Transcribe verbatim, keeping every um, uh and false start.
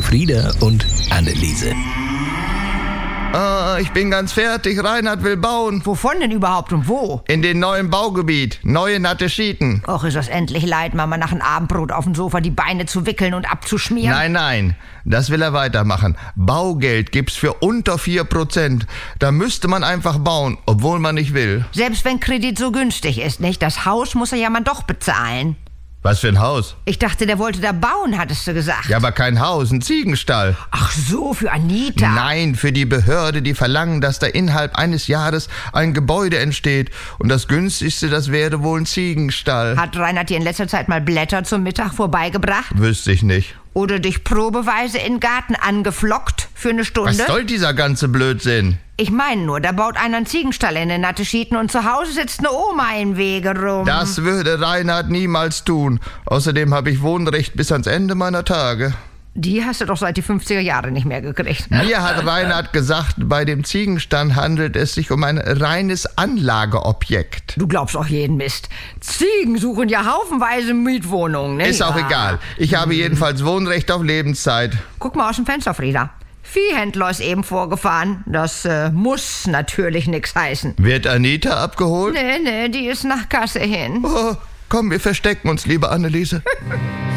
Frieda und Anneliese. Ah, ich bin ganz fertig. Reinhard will bauen. Wovon denn überhaupt und wo? In den neuen Baugebiet. Neue natte Schieten. Och, ist das endlich leid, Mama, nach dem Abendbrot auf dem Sofa die Beine zu wickeln und abzuschmieren? Nein, nein. Das will er weitermachen. Baugeld gibt's für unter vier Prozent. Da müsste man einfach bauen, obwohl man nicht will. Selbst wenn Kredit so günstig ist, nicht? Das Haus muss er ja mal doch bezahlen. Was für ein Haus? Ich dachte, der wollte da bauen, hattest du gesagt. Ja, aber kein Haus, ein Ziegenstall. Ach so, für Anita. Nein, für die Behörde, die verlangen, dass da innerhalb eines Jahres ein Gebäude entsteht. Und das günstigste, das wäre wohl ein Ziegenstall. Hat Reinhard dir in letzter Zeit mal Blätter zum Mittag vorbeigebracht? Wüsste ich nicht. Oder dich probeweise in den Garten angeflockt für eine Stunde? Was soll dieser ganze Blödsinn? Ich meine nur, da baut einer einen Ziegenstall in den natte Schieten und zu Hause sitzt eine Oma im Wege rum. Das würde Reinhard niemals tun. Außerdem habe ich Wohnrecht bis ans Ende meiner Tage. Die hast du doch seit die fünfziger Jahre nicht mehr gekriegt. Mir hat Reinhard gesagt, bei dem Ziegenstall handelt es sich um ein reines Anlageobjekt. Du glaubst auch jeden Mist. Ziegen suchen ja haufenweise Mietwohnungen, ne? Ist auch Ja. egal. Ich habe jedenfalls Wohnrecht auf Lebenszeit. Guck mal aus dem Fenster, Frieda. Viehhändler ist eben vorgefahren. Das äh, muss natürlich nix heißen. Wird Anita abgeholt? Nee, nee, die ist nach Kasse hin. Oh, komm, wir verstecken uns, liebe Anneliese.